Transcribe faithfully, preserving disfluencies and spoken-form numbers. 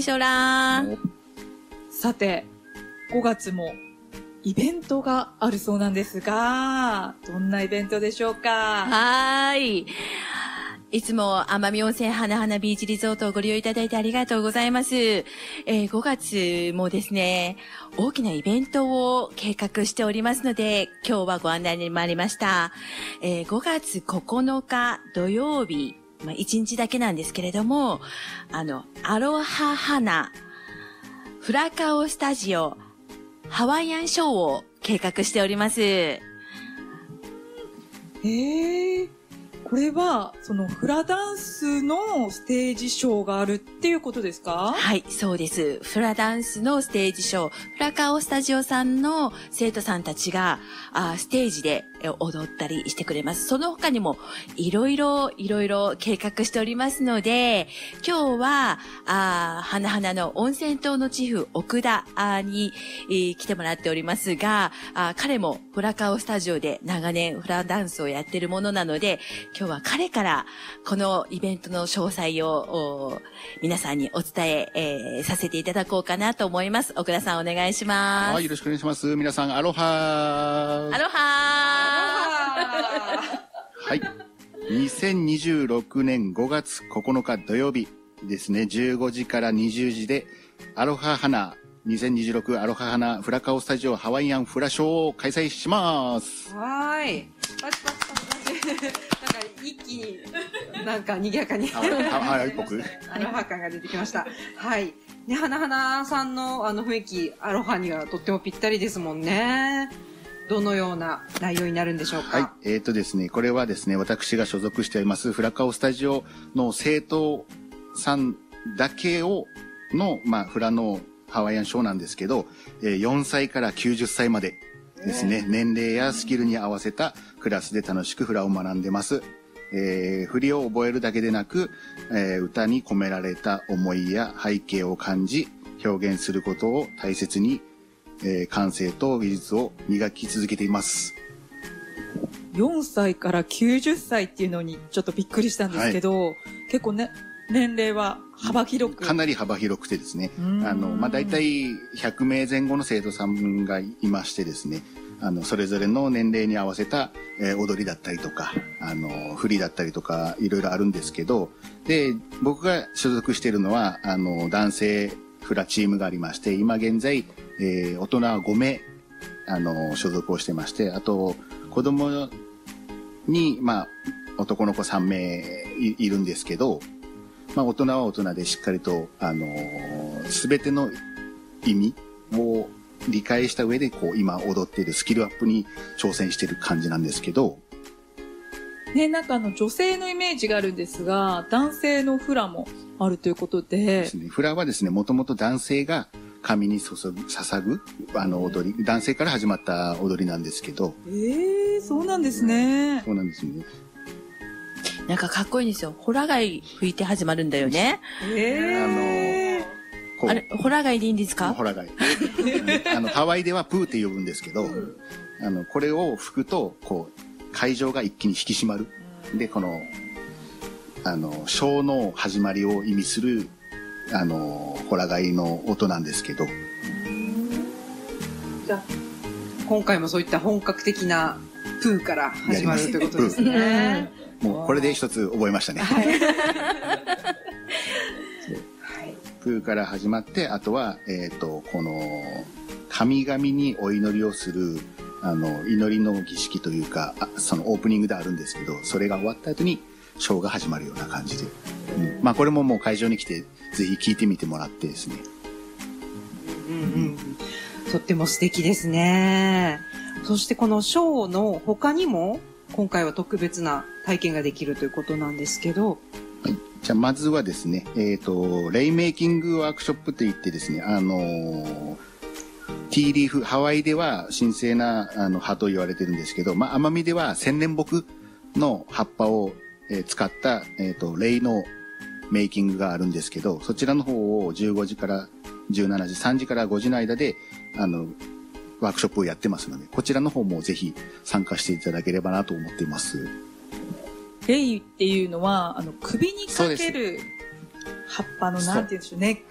ショラー。 さて、ごがつもイベントがあるそうなんですが、どんなイベントでしょうか？ はーい。いつも奄美温泉花々ビーチリゾートをご利用いただいてありがとうございます。えー、ごがつもですね、大きなイベントを計画しておりますので、今日はご案内に参りました。えー、ごがつここのか土曜日、まあ、いちにちだけなんですけれども、あの、アロハ花、フラカオスタジオ、ハワイアンショーを計画しております。 へー。これは、そのフラダンスのステージショーがあるっていうことですか？ はい、そうです。フラダンスのステージショー、フラカオスタジオさんの生徒さんたちが、あステージで踊ったりしてくれます。その他にも、いろいろ、いろいろ計画しておりますので、今日は、あ花々の温泉島のチフ、奥田に、えー、来てもらっておりますが、あ彼もフラカオスタジオで長年フラダンスをやってるものなので、今日は彼からこのイベントの詳細を皆さんにお伝ええー、させていただこうかなと思います。奥田さんお願いします。 はい、よろしくお願いします。皆さん、アロハー。 アロハー。はい。にせんにじゅうろくねんごがつここのか土曜日ですね、じゅうごじからにじゅうじで、アロハ花、にせんにじゅうろくアロハ花フラカオスタジオハワイアンフラショーを開催します。 はーい。パチパチパチパチ。なんか一気に、なんか賑やかに。 ハワイっぽく。 アロハ感が出てきました。はい。ね、花々さんのあの雰囲気、アロハにはとってもぴったりですもんね。どのような内容になるんでしょうか？ はい。えーとですね、これはですね、私が所属しておりますフラカオスタジオの生徒さんだけを、の、まあ、フラのハワイアンショーなんですけど、よんさいからきゅうじゅっさいまでですね、年齢やスキルに合わせたクラスで楽しくフラを学んでます。えー、振りを覚えるだけでなく、えー、歌に込められた思いや背景を感じ、表現することを大切に、えー、感性と技術を磨き続けています。 よんさいからきゅうじゅっさいっていうのにちょっとびっくりしたんですけど、はい、結構ね、年齢は幅広く。 かなり幅広くてですね、あの、まあ、大体ひゃくめいぜん後の生徒さんがいましてですね、あの、それぞれの年齢に合わせた、えー、踊りだったりとか、あの、振りだったりとか、いろいろあるんですけど、で、僕が所属しているのは、あの、男性フラチームがありまして、今現在、えー、大人はごめい、あの、所属をしてまして、あと、子供に、まあ、男の子さんめい い, いるんですけど、まあ、大人は大人でしっかりと、あのすべての意味を理解した上で、こう、今踊っているスキルアップに挑戦している感じなんですけど。 ね、なんかあの、女性のイメージがあるんですが、男性のフラもあるということで。 ですね。フラはですね、もともと男性が神に注ぐ、捧ぐ、あの、踊り、男性から始まった踊りなんですけど。 ええー、そうなんですね。 そうなんですね。 なんかかっこいいんですよ。ホラ貝吹いて始まるんだよね。 ええー。あれ、ホラ貝でいいんですか？ ホラ貝。あの、ハワイではプーって呼ぶんですけど、うん、あの、これを吹くと、こう、会場が一気に引き締まる。で、この、あの、ショーの始まりを意味する、あの、ホラ貝の音なんですけど。 じゃあ、今回もそういった本格的なプーから始まるということですね。 もうこれで一つ覚えましたね。はい、プーから始まって、あとは、えっと、この、神々にお祈りをする、あの、祈りの儀式というか、そのオープニングであるんですけど、それが終わった後に、ショーが始まるような感じで。うん、まあ、これももう会場に来て、ぜひ聞いてみてもらってですね。 うんうん。とっても素敵ですね。そしてこのショーの他にも、今回は特別な体験ができるということなんですけど。 はい。じゃあ、まずはですね、えっと、レイメイキングワークショップといってですね、あのー、ティーリーフ、ハワイでは神聖なあの葉と言われてるんですけど、まあ、奄美では千年木の葉っぱを、えー、使った、えっと、レイのメイキングがあるんですけど、そちらの方をじゅうごじからじゅうしちじ、さんじからごじの間で、あの、ワークショップをやってますので、こちらの方もぜひ参加していただければなと思っています。 レイっていうのは、あの、首にかける葉っぱの、なんて言うんでしょうね。